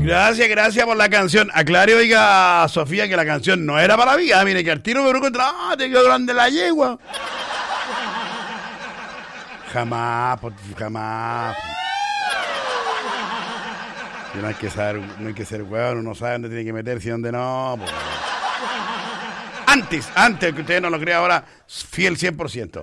Gracias por la canción. Aclare, oiga, Sofía, que la canción no era para la vida. Mire, que al tiro me pregunta, te quedó grande la yegua. Jamás. No hay que saber, no hay que ser huevón, uno sabe dónde tiene que meterse y dónde no. Pues. Antes, que usted no lo crea ahora, fiel 100%.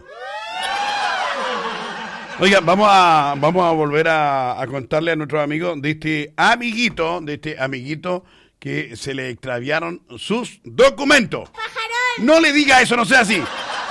Oiga, vamos a volver a contarle a nuestros amigos de este amiguito que se le extraviaron sus documentos. ¡Pajarón! No le diga eso, no sea así.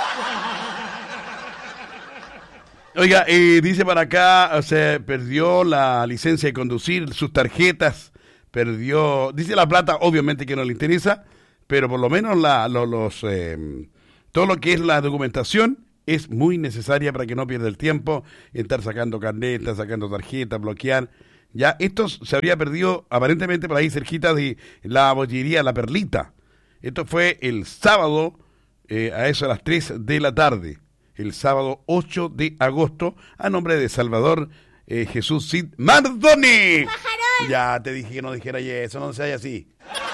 Oiga, dice para acá, se perdió la licencia de conducir, sus tarjetas, dice la plata, obviamente que no le interesa, pero por lo menos todo lo que es la documentación es muy necesaria para que no pierda el tiempo en estar sacando carnet, estar sacando tarjetas, bloquear. Ya, esto se habría perdido aparentemente por ahí cerquita de la bollería La Perlita. Esto fue el sábado, a eso a las 3 de la tarde. El sábado 8 de agosto, a nombre de Salvador Jesús Cid Mardoni. ¡Pajarón! Ya te dije que no dijera eso, no se haya así.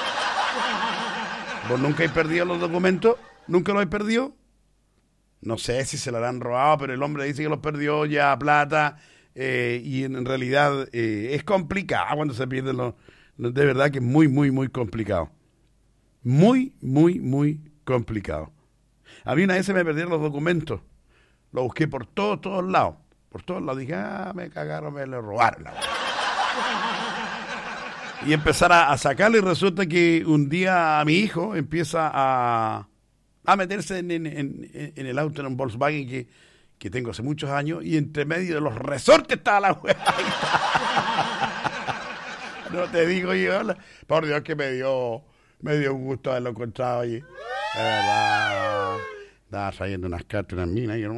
¿Vos nunca has perdido los documentos? ¿Nunca los has perdido? No sé si se lo han robado, pero el hombre dice que los perdió ya plata, y en realidad es complicado cuando se pierden de verdad que es muy, muy, muy complicado. Muy, muy, muy complicado. A mí una vez se me perdieron los documentos. Lo busqué por todos lados. Por todos lados. Dije, me cagaron, me lo robaron. Y empezar a sacarlo, y resulta que un día mi hijo empieza a meterse en el auto, en un Volkswagen que tengo hace muchos años, y entre medio de los resortes estaba la hueá. No te digo yo, por Dios que me dio un gusto haberlo encontrado allí. Es verdad. Estaba trayendo unas cartas, unas minas. Y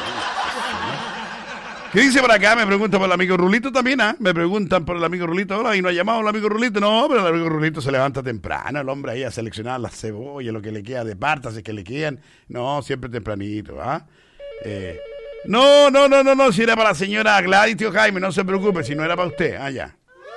¿qué dice por acá? Me preguntan por el amigo Rulito también, ¿ah? Me preguntan por el amigo Rulito. Hola, ¿y no ha llamado el amigo Rulito? No, pero el amigo Rulito se levanta temprano, el hombre ahí a seleccionar las cebollas, lo que le queda de partas, es que le quedan. No, siempre tempranito, ¿ah? No, si era para la señora Gladys, tío Jaime, no se preocupe, si no era para usted. Ya.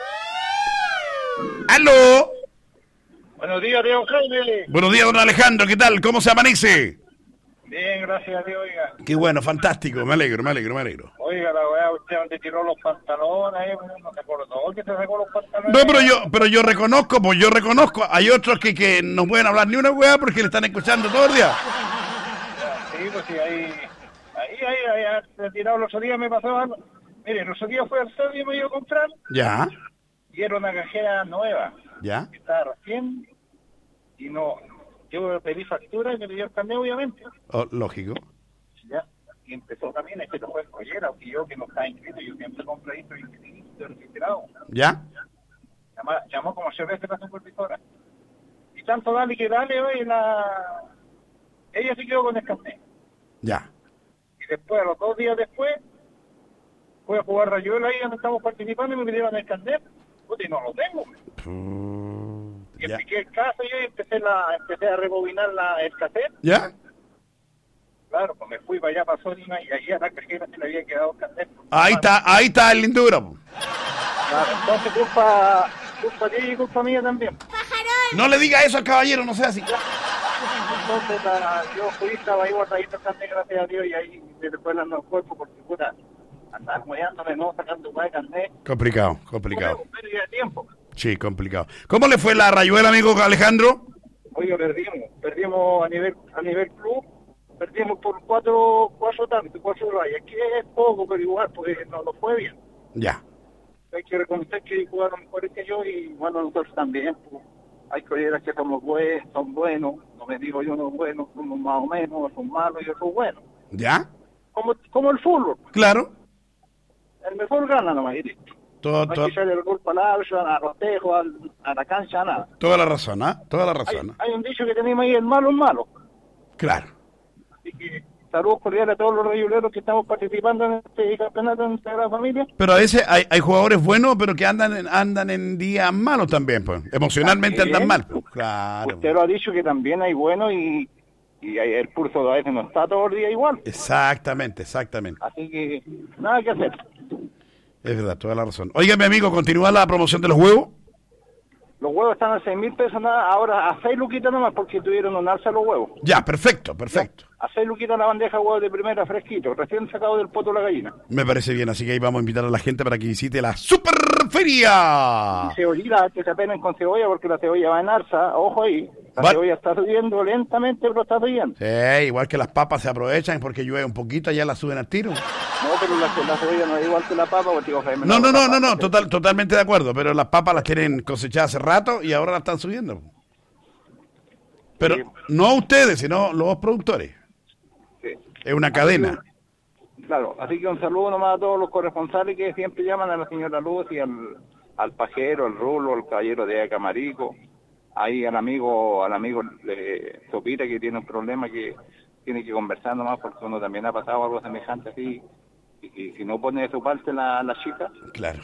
¡Aló! Buenos días, tío Jaime. Buenos días, don Alejandro, ¿qué tal? ¿Cómo se amanece? Bien, gracias a Dios, oiga. Qué bueno, fantástico, me alegro. Oiga, la weá, usted donde tiró los pantalones, no se acordó que se sacó los pantalones. No, pero yo reconozco, hay otros que no pueden hablar ni una weá porque le están escuchando todo el día. Sí, pues sí, ahí se tirado los otros días, me pasó algo. Mire, los otros días fue al estadio y me iba a comprar. Ya. Y era una cajera nueva. Ya. Que estaba recién, y no... Yo pedí factura y me pidió el carnet, obviamente. Oh, lógico. Ya. Y empezó también, es que no fue el collera, que yo que no estaba inscrito, yo siempre compré esto inscrito, registrado. ¿Ya? Llamó como 6 veces la supervisora. Y tanto dale que dale, hoy ella se quedó con el carnet. Ya. Y después, a los 2 días después, fui a jugar rayuela ahí donde estamos participando y me pidieron el carnet. Y no lo tengo. Y expliqué el caso yo y empecé a rebobinar el cassette. ¿Ya? Claro, pues me fui para allá, para Sónima, y allí a la cajera se le había quedado el cassette. Ahí está el linduro. Claro, entonces culpa de ella y culpa mía también. ¡Pajarón! No le diga eso al caballero, no sea así. Entonces yo fui, estaba ahí guardadito el cassette, gracias a Dios, y ahí después ando el cuerpo porque puta, andaba moviéndome, no sacando más carnet. Complicado. Pérdida de tiempo. Sí, complicado. ¿Cómo le fue la rayuela, amigo Alejandro? Oye, perdimos a nivel club, perdimos por 4 rayas, que es poco, pero igual, pues no fue bien. Ya. Hay que reconocer que jugaron mejores que yo, y bueno, nosotros también, pues. Hay colegas que son buenos, no me digo yo no buenos, somos más o menos, son malos y otros buenos. ¿Ya? Como el fútbol. Claro. El mejor gana nomás, y listo. No hay que echarle el golpe al árbitro, a Rotejo, a la cancha, nada. Toda la razón, ¿ah? Toda la razón. Hay un dicho que tenemos ahí, el malo es malo. Claro. Así que saludos cordiales a todos los rayuleros que estamos participando en este campeonato en Sagrada Familia. Pero a veces hay jugadores buenos, pero que andan en días malos también, pues. Emocionalmente ¿también? Andan mal. Pues. Claro. Usted lo ha dicho que también hay buenos y el pulso a veces no está todo el día igual. Exactamente. Así que nada que hacer. Es verdad, toda la razón. Oiga, mi amigo, ¿continúa la promoción de los huevos? Los huevos están a 6.000 pesos, nada, ahora a 6 luquitas nomás porque tuvieron un alza los huevos. Ya, perfecto, perfecto. A 6 luquitas la bandeja de huevos de primera, fresquito, recién sacado del poto la gallina. Me parece bien, así que ahí vamos a invitar a la gente para que visite la Superferia. Y cebollita, que se apenen con cebolla porque la cebolla va en alza, ojo ahí. La cebolla está subiendo lentamente, pero está subiendo. Sí, igual que las papas se aprovechan porque llueve un poquito, ya las suben al tiro. No, pero la cebolla no es igual que la papa, porque digo, No, totalmente de acuerdo, pero las papas las tienen cosechadas hace rato y ahora las están subiendo. Pero sí, no ustedes, sino los productores. Sí. Es una cadena. Claro, así que un saludo nomás a todos los corresponsales que siempre llaman a la señora Luz y al pajero, al rulo, al caballero de Camarico, ahí al amigo Sopita que tiene un problema que tiene que conversar nomás porque uno también ha pasado algo semejante así y si no pone de su parte la chica, claro,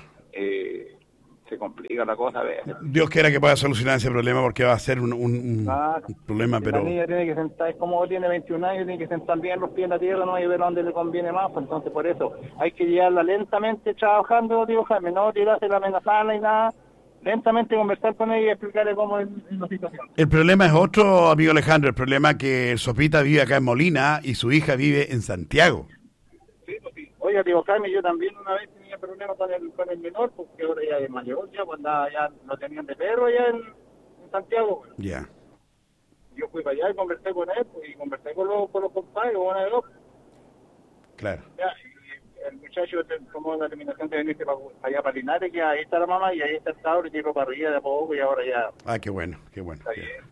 se complica la cosa a veces. Dios quiera que pueda solucionar ese problema porque va a ser un problema, pero... La niña tiene que sentar, es como tiene 21 años, tiene que sentar bien los pies en la tierra, no hay que ver dónde le conviene más, pues entonces por eso hay que llevarla lentamente trabajando, tío Jaime, no tirarse la amenazada y nada, lentamente conversar con ella y explicarle cómo es la situación. El problema es otro, amigo Alejandro, el problema es que el Sopita vive acá en Molina y su hija vive en Santiago. Sí, pues sí. Oiga, tío Jaime, yo también una vez tenía problemas con el menor, porque ahora ya es mayor, ya cuando ya lo tenían de perro allá en Santiago. Ya. Yeah. Yo fui para allá y conversé con él, pues, y conversé con los compadres, una de dos. Claro. Ya, y el muchacho tomó la determinación de venirse para allá para Linares, que ahí está la mamá y ahí está el cabro y tiró para arriba de a poco y ahora ya... Ah, qué bueno. Qué bueno.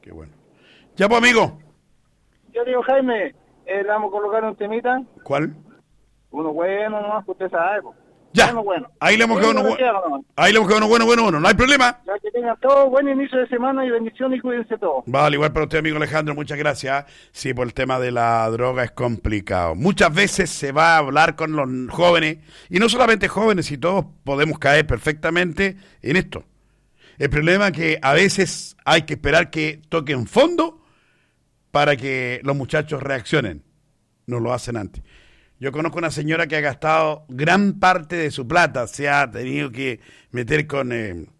Ya, pues, amigo. Yo digo, Jaime, le vamos a colocar un temita. ¿Cuál? Uno bueno nomás, que usted sabe, pues. Ya, bueno. Ahí le hemos quedado uno bueno. Ahí le hemos quedado uno bueno, no hay problema. Ya que tengan todo buen inicio de semana y bendiciones y cuídense todos. Vale, igual para usted, amigo Alejandro, muchas gracias. Sí, por el tema de la droga es complicado. Muchas veces se va a hablar con los jóvenes, y no solamente jóvenes, y todos podemos caer perfectamente en esto. El problema es que a veces hay que esperar que toquen fondo para que los muchachos reaccionen. No lo hacen antes. Yo conozco una señora que ha gastado gran parte de su plata, se ha tenido que meter con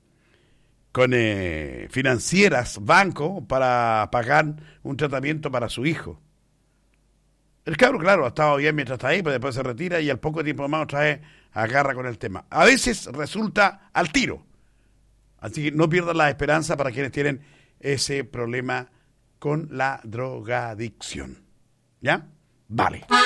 financieras, bancos, para pagar un tratamiento para su hijo. El cabro, claro, ha estado bien mientras está ahí, pero después se retira y al poco tiempo más otra vez agarra con el tema. A veces resulta al tiro. Así que no pierdan la esperanza para quienes tienen ese problema con la drogadicción. ¿Ya? Vale.